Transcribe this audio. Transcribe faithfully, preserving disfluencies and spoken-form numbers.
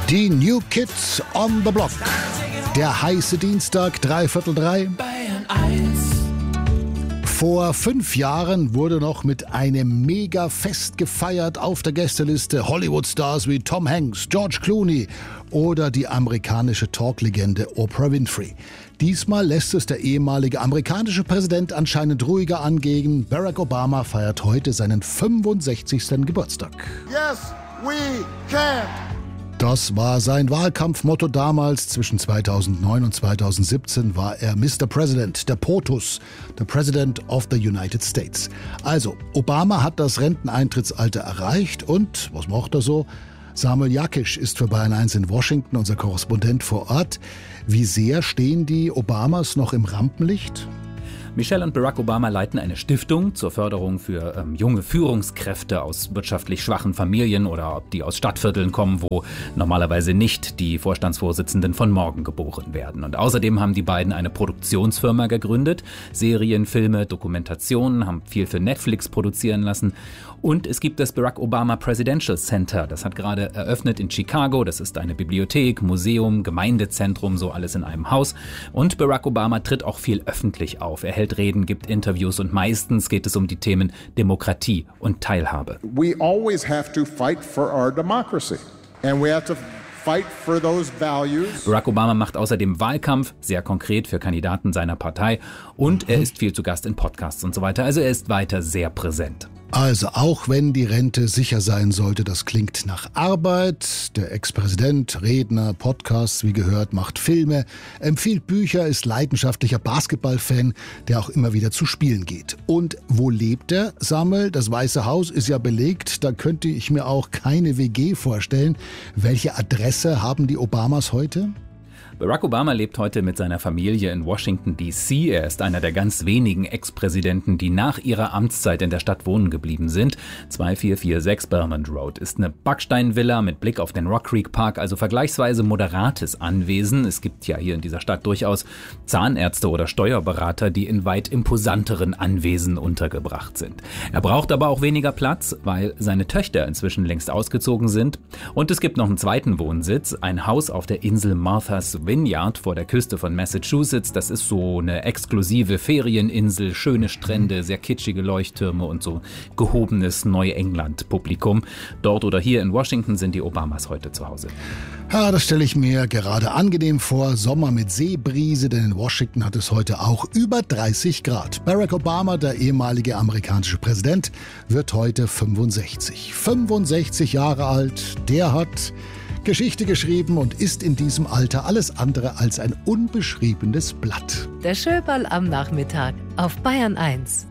Die New Kids on the Block. Der heiße Dienstag, dreiviertel drei. Vor fünf Jahren wurde noch mit einem Mega-Fest gefeiert auf der Gästeliste Hollywood-Stars wie Tom Hanks, George Clooney oder die amerikanische Talklegende Oprah Winfrey. Diesmal lässt es der ehemalige amerikanische Präsident anscheinend ruhiger angehen. Barack Obama feiert heute seinen fünfundsechzigsten Geburtstag. Yes, we can. Das war sein Wahlkampfmotto damals. Zwischen zweitausendneun und zweitausendsiebzehn war er Mister President, der POTUS, der President of the United States. Also, Obama hat das Renteneintrittsalter erreicht und, was macht er so? Samuel Jakisch ist für Bayern eins in Washington, unser Korrespondent vor Ort. Wie sehr stehen die Obamas noch im Rampenlicht? Michelle und Barack Obama leiten eine Stiftung zur Förderung für ähm, junge Führungskräfte aus wirtschaftlich schwachen Familien oder ob die aus Stadtvierteln kommen, wo normalerweise nicht die Vorstandsvorsitzenden von morgen geboren werden. Und außerdem haben die beiden eine Produktionsfirma gegründet. Serien, Filme, Dokumentationen, haben viel für Netflix produzieren lassen. Und es gibt das Barack Obama Presidential Center. Das hat gerade eröffnet in Chicago. Das ist eine Bibliothek, Museum, Gemeindezentrum, so alles in einem Haus. Und Barack Obama tritt auch viel öffentlich auf. Er hält Reden, gibt Interviews und meistens geht es um die Themen Demokratie und Teilhabe. We always have to fight for our democracy. And we have to fight for those values. Barack Obama macht außerdem Wahlkampf, sehr konkret für Kandidaten seiner Partei. Und er ist viel zu Gast in Podcasts und so weiter. Also er ist weiter sehr präsent. Also auch wenn die Rente sicher sein sollte, das klingt nach Arbeit. Der Ex-Präsident, Redner, Podcasts, wie gehört, macht Filme, empfiehlt Bücher, ist leidenschaftlicher Basketballfan, der auch immer wieder zu Spielen geht. Und wo lebt er, Samuel? Das Weiße Haus ist ja belegt, da könnte ich mir auch keine W G vorstellen. Welche Adresse haben die Obamas heute? Barack Obama lebt heute mit seiner Familie in Washington D C. Er ist einer der ganz wenigen Ex-Präsidenten, die nach ihrer Amtszeit in der Stadt wohnen geblieben sind. zwei vier vier sechs Belmont Road ist eine Backsteinvilla mit Blick auf den Rock Creek Park, also vergleichsweise moderates Anwesen. Es gibt ja hier in dieser Stadt durchaus Zahnärzte oder Steuerberater, die in weit imposanteren Anwesen untergebracht sind. Er braucht aber auch weniger Platz, weil seine Töchter inzwischen längst ausgezogen sind. Und es gibt noch einen zweiten Wohnsitz, ein Haus auf der Insel Martha's Vineyard vor der Küste von Massachusetts. Das ist so eine exklusive Ferieninsel, schöne Strände, sehr kitschige Leuchttürme und so gehobenes Neuengland-Publikum. Dort oder hier in Washington sind die Obamas heute zu Hause. Ja, das stelle ich mir gerade angenehm vor. Sommer mit Seebrise, denn in Washington hat es heute auch über dreißig Grad. Barack Obama, der ehemalige amerikanische Präsident, wird heute fünfundsechzig. fünfundsechzig Jahre alt, der hat Geschichte geschrieben und ist in diesem Alter alles andere als ein unbeschriebenes Blatt. Der Schöberl am Nachmittag auf Bayern eins.